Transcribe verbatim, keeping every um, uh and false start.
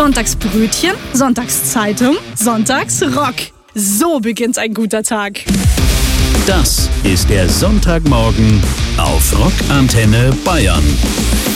Sonntagsbrötchen, Sonntagszeitung, Sonntagsrock. So beginnt ein guter Tag. Das ist der Sonntagmorgen auf Rockantenne Bayern.